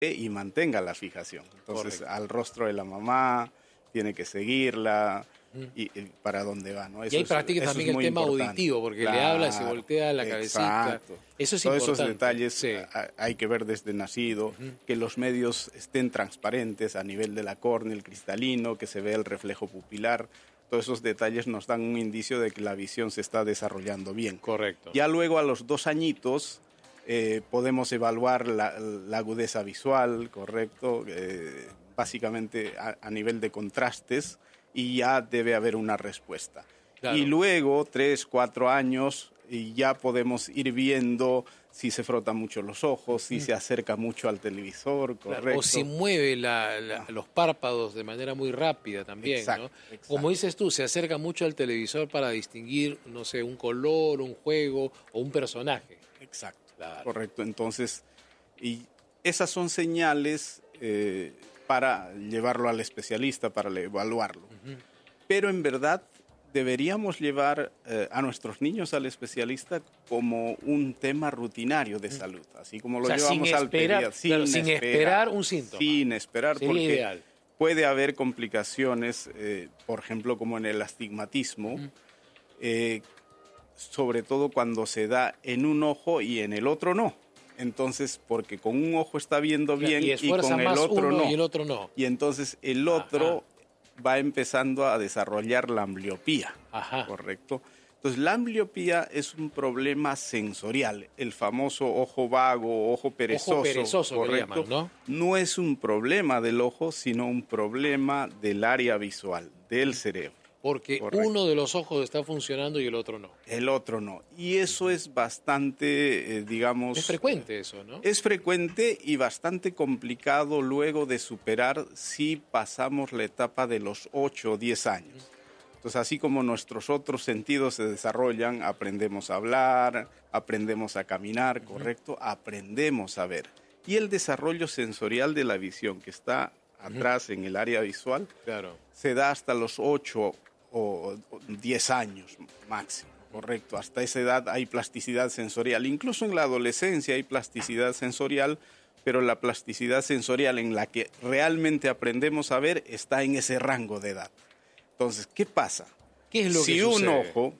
y mantenga la fijación. Entonces, Correcto. al rostro de la mamá, tiene que seguirla y para dónde va, ¿no? Y ahí practica eso también es el muy tema importante. auditivo, porque le Claro, habla y se voltea la cabecita. exacto. Eso es Todos importante. esos detalles Sí. hay que ver desde nacido, que los medios estén transparentes a nivel de la córnea, el cristalino, que se vea el reflejo pupilar. Todos esos detalles nos dan un indicio de que la visión se está desarrollando bien. Correcto. Ya luego a los 2 añitos podemos evaluar la agudeza visual, correcto, básicamente a nivel de contrastes, y ya debe haber una respuesta. Claro. Y luego, 3, 4 años, y ya podemos ir viendo si se frota mucho los ojos, si se acerca mucho al televisor, correcto. Claro, o si mueve los párpados de manera muy rápida también, Exacto, ¿no? exacto. Como dices tú, se acerca mucho al televisor para distinguir, no sé, un color, un juego o un personaje. Exacto, Claro. correcto. Entonces, y esas son señales para llevarlo al especialista, para evaluarlo. Pero en verdad deberíamos llevar a nuestros niños al especialista como un tema rutinario de salud, así como lo O sea, llevamos sin al esperar, pediatra. sin esperar un síntoma. Sin esperar, Sería porque ideal. puede haber complicaciones, por ejemplo, como en el astigmatismo, sobre todo cuando se da en un ojo y en el otro no. Entonces, porque con un ojo está viendo bien Y y esfuerza con el más otro uno no. y el otro no. Y entonces el otro va empezando a desarrollar la ambliopía, Ajá. ¿correcto? Entonces la ambliopía es un problema sensorial, el famoso ojo vago, ojo perezoso, Ojo perezoso, que le ¿correcto? llaman, ¿no? No es un problema del ojo, sino un problema del área visual, del cerebro. Porque Correcto. uno de los ojos está funcionando y el otro no. El otro no. Y eso es bastante, digamos... Es frecuente eso, ¿no? Es frecuente y bastante complicado luego de superar si pasamos la etapa de los 8 o 10 años. Entonces, así como nuestros otros sentidos se desarrollan, aprendemos a hablar, aprendemos a caminar, ¿correcto? Aprendemos a ver. Y el desarrollo sensorial de la visión, que está atrás en el área visual, Claro. se da hasta los 8 o 10 años máximo, correcto. Hasta esa edad hay plasticidad sensorial. Incluso en la adolescencia hay plasticidad sensorial, pero la plasticidad sensorial en la que realmente aprendemos a ver está en ese rango de edad. Entonces, ¿qué pasa? ¿Qué es lo si que un sucede? ojo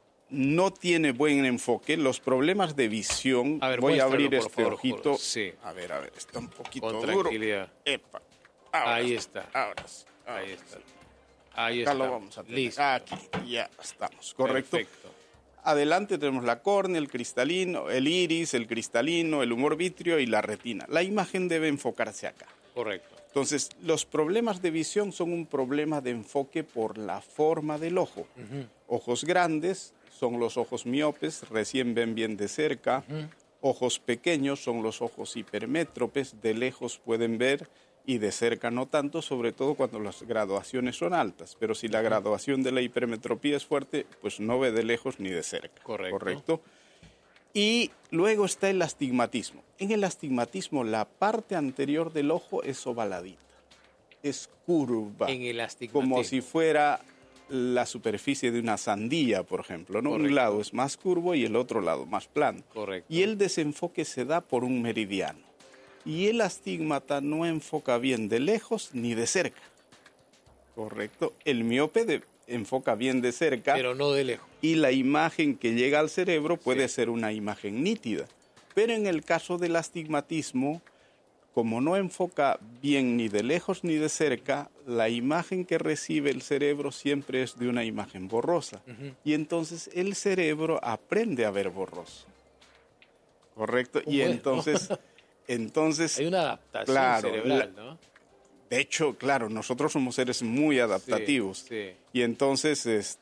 no tiene buen enfoque, los problemas de visión... A ver, voy a muéstralo, abrir por este favor, ojito. Jorge. Sí. A ver, está un poquito Con duro. tranquilidad. Epa. Ahora Ahí sí, está. Ahora sí. Ahí está. Ahí Acá está. lo vamos a tener. Listo. Aquí, ya estamos, correcto. Perfecto. Adelante tenemos la córnea, el cristalino, el iris, el cristalino, el humor vítreo y la retina. La imagen debe enfocarse acá. Correcto. Entonces, los problemas de visión son un problema de enfoque por la forma del ojo. Ojos grandes son los ojos miopes, recién ven bien de cerca. Ojos pequeños son los ojos hipermétropes, de lejos pueden ver y de cerca no tanto, sobre todo cuando las graduaciones son altas. Pero si la graduación de la hipermetropía es fuerte, pues no ve de lejos ni de cerca. Correcto. Y luego está el astigmatismo. En el astigmatismo la parte anterior del ojo es ovaladita, es curva, En el astigmatismo. como si fuera la superficie de una sandía, por ejemplo, ¿no? Correcto. Un lado es más curvo y el otro lado más plano. Correcto. Y el desenfoque se da por un meridiano. Y el astigmata no enfoca bien de lejos ni de cerca. Correcto. El miope enfoca bien de cerca. Pero no de lejos. Y la imagen que llega al cerebro puede Sí. ser una imagen nítida. Pero en el caso del astigmatismo, como no enfoca bien ni de lejos ni de cerca, la imagen que recibe el cerebro siempre es de una imagen borrosa. Y entonces el cerebro aprende a ver borroso. ¿Correcto? Y Bueno. entonces Hay una adaptación claro, cerebral, ¿no? de hecho, claro, nosotros somos seres muy adaptativos. Sí. Y entonces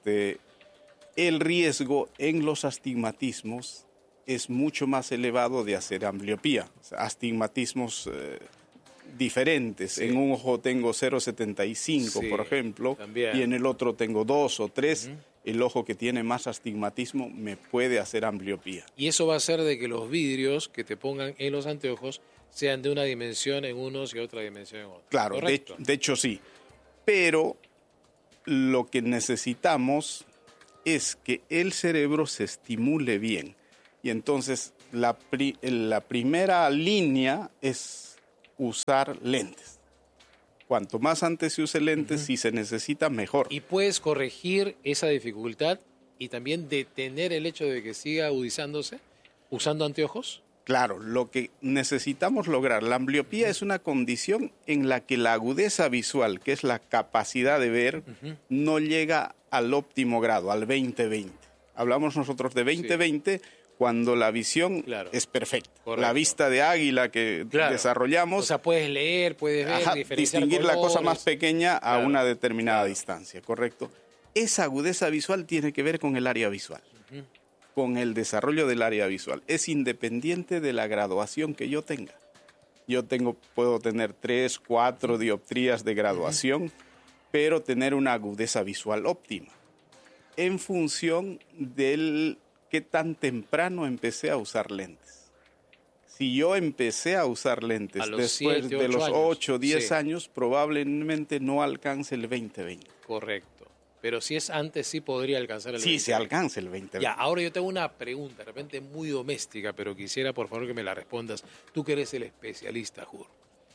el riesgo en los astigmatismos es mucho más elevado de hacer ambliopía. O sea, astigmatismos diferentes. Sí. En un ojo tengo 0,75, Sí, por ejemplo, también. y en el otro tengo 2 o 3. El ojo que tiene más astigmatismo me puede hacer ambliopía. Y eso va a hacer de que los vidrios que te pongan en los anteojos sean de una dimensión en unos y otra dimensión en otros. Claro, ¿Correcto? de hecho sí. Pero lo que necesitamos es que el cerebro se estimule bien. Y entonces la primera línea es usar lentes. Cuanto más antes se use lentes, si se necesita, mejor. Y puedes corregir esa dificultad y también detener el hecho de que siga agudizándose usando anteojos. Claro, lo que necesitamos lograr, la ambliopía es una condición en la que la agudeza visual, que es la capacidad de ver, no llega al óptimo grado, al 20/20. Hablamos nosotros de 20/20 cuando la visión es perfecta. Correcto. La vista de águila que desarrollamos. O sea, puedes leer, puedes ver, distinguir colores, la cosa más pequeña a una determinada distancia, correcto. Esa agudeza visual tiene que ver con el área visual. Con el desarrollo del área visual. Es independiente de la graduación que yo tenga. Puedo tener 3, 4 dioptrías de graduación, pero tener una agudeza visual óptima. En función del qué tan temprano empecé a usar lentes. Si yo empecé a usar lentes después de los 8 o 10 años, probablemente no alcance el 20/20. Correcto. Pero si es antes, sí podría alcanzar el 20. Sí, se alcanza el 20. Ya, ahora yo tengo una pregunta, de repente muy doméstica, pero quisiera por favor que me la respondas. Tú que eres el especialista, Jur.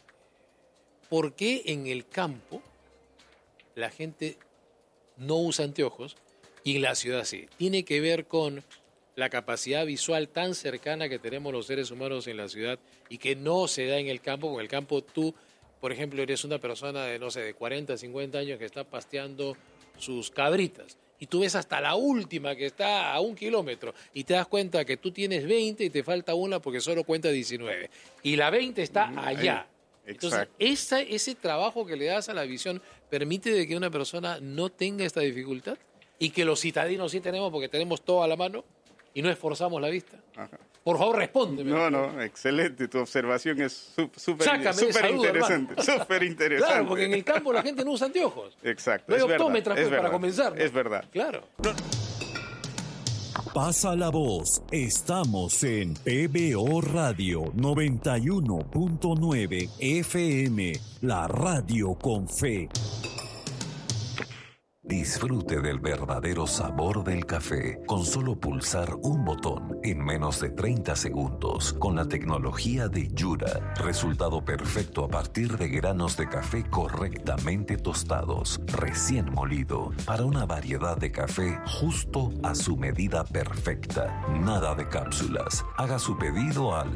¿Por qué en el campo la gente no usa anteojos y en la ciudad sí? ¿Tiene que ver con la capacidad visual tan cercana que tenemos los seres humanos en la ciudad y que no se da en el campo? Porque en el campo tú, por ejemplo, eres una persona de, no sé, de 40, 50 años que está pasteando sus cabritas y tú ves hasta la última que está a 1 kilómetro y te das cuenta que tú tienes 20 y te falta una porque solo cuenta 19 y la 20 está allá. Entonces, ese trabajo que le das a la visión permite de que una persona no tenga esta dificultad y que los citadinos sí tenemos porque tenemos todo a la mano y no esforzamos la vista. Ajá. Por favor, respóndeme. No, excelente. Tu observación es súper interesante. Súper interesante. Claro, porque en el campo la gente no usa anteojos. Exacto. No hay optómetras para comenzar, ¿no? Es verdad. Claro. Pasa la voz. Estamos en PBO Radio 91.9 FM, la radio con fe. Disfrute del verdadero sabor del café con solo pulsar un botón en menos de 30 segundos con la tecnología de Yura. Resultado perfecto a partir de granos de café correctamente tostados, recién molido, para una variedad de café justo a su medida perfecta. Nada de cápsulas. Haga su pedido al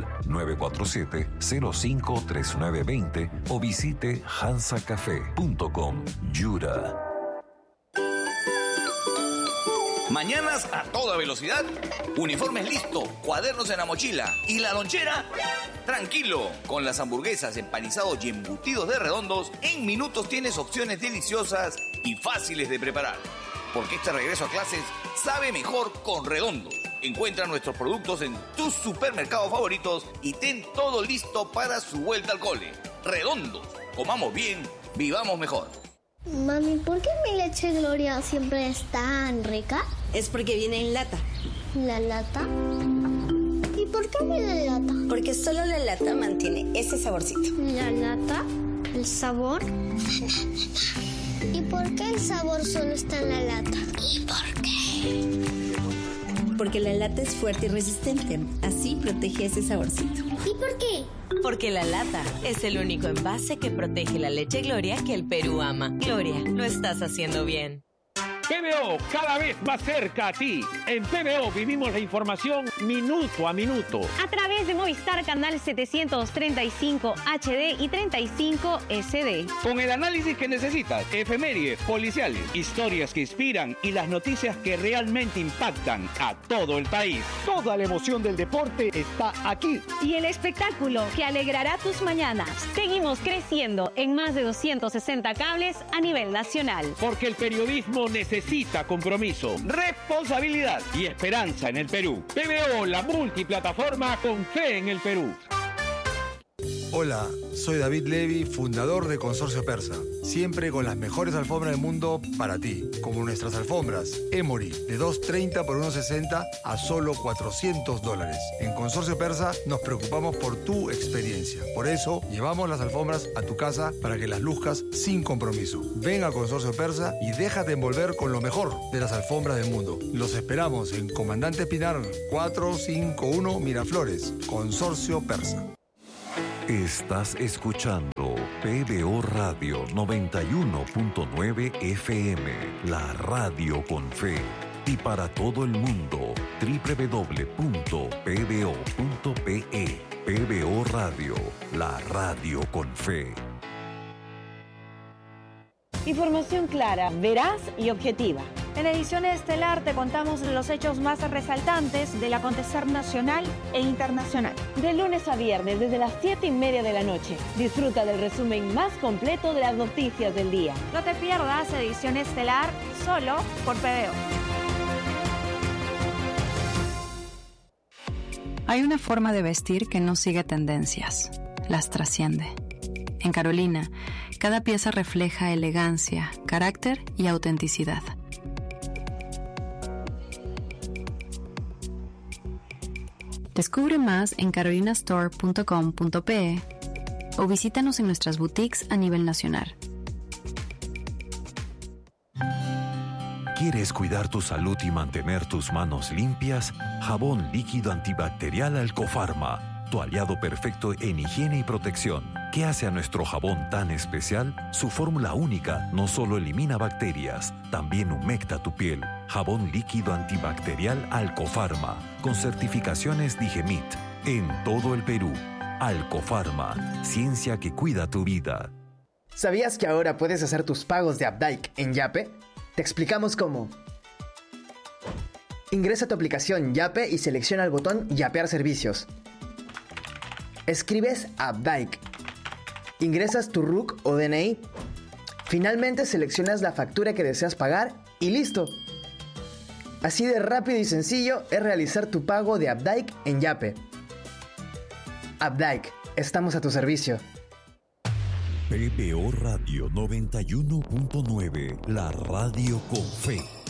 947-053920 o visite hansacafé.com. Yura. Mañanas a toda velocidad, uniformes listo, cuadernos en la mochila y la lonchera. Tranquilo, con las hamburguesas, empanizados y embutidos de Redondos, en minutos tienes opciones deliciosas y fáciles de preparar. Porque este regreso a clases sabe mejor con Redondos. Encuentra nuestros productos en tus supermercados favoritos y ten todo listo para su vuelta al cole. Redondos, comamos bien, vivamos mejor. Mami, ¿por qué mi leche Gloria siempre es tan rica? Es porque viene en lata. ¿La lata? ¿Y por qué viene en lata? Porque solo la lata mantiene ese saborcito. ¿La lata? ¿El sabor? ¿Y por qué el sabor solo está en la lata? ¿Y por qué? Porque la lata es fuerte y resistente. Así protege ese saborcito. ¿Y por qué? Porque la lata es el único envase que protege la leche Gloria que el Perú ama. Gloria, lo estás haciendo bien. PBO, cada vez más cerca a ti. En PBO vivimos la información minuto a minuto. A través de Movistar Canal 735 HD y 35 SD. Con el análisis que necesitas, efemérides, policiales, historias que inspiran y las noticias que realmente impactan a todo el país. Toda la emoción del deporte está aquí. Y el espectáculo que alegrará tus mañanas. Seguimos creciendo en más de 260 cables a nivel nacional. Porque el periodismo necesita compromiso, responsabilidad y esperanza en el Perú. PBO, la multiplataforma con fe en el Perú. Hola, soy David Levy, fundador de Consorcio Persa. Siempre con las mejores alfombras del mundo para ti. Como nuestras alfombras Emory, de $230 por $160 a solo $400. En Consorcio Persa nos preocupamos por tu experiencia. Por eso, llevamos las alfombras a tu casa para que las luzcas sin compromiso. Ven a Consorcio Persa y déjate envolver con lo mejor de las alfombras del mundo. Los esperamos en Comandante Pinar 451 Miraflores. Consorcio Persa. Estás escuchando PBO Radio 91.9 FM, la radio con fe. Y para todo el mundo, www.pbo.pe. PBO Radio, la radio con fe. Información clara, veraz y objetiva. En edición estelar te contamos los hechos más resaltantes del acontecer nacional e internacional. De lunes a viernes, desde las 7:30 de la noche. Disfruta del resumen más completo de las noticias del día. No te pierdas edición estelar solo por PBO. Hay una forma de vestir que no sigue tendencias, las trasciende. En Carolina, cada pieza refleja elegancia, carácter y autenticidad. Descubre más en carolinastore.com.pe o visítanos en nuestras boutiques a nivel nacional. ¿Quieres cuidar tu salud y mantener tus manos limpias? Jabón líquido antibacterial Alcofarma, tu aliado perfecto en higiene y protección. ¿Qué hace a nuestro jabón tan especial? Su fórmula única no solo elimina bacterias, también humecta tu piel. Jabón líquido antibacterial Alcofarma, con certificaciones Digemit, en todo el Perú. Alcofarma, ciencia que cuida tu vida. ¿Sabías que ahora puedes hacer tus pagos de Updike en Yape? Te explicamos cómo. Ingresa a tu aplicación Yape y selecciona el botón Yapear servicios. Escribes Updike. Ingresas tu RUC o DNI. Finalmente seleccionas la factura que deseas pagar y ¡listo! Así de rápido y sencillo es realizar tu pago de Updike en Yape. Updike, estamos a tu servicio. PBO Radio 91.9, la radio con fe.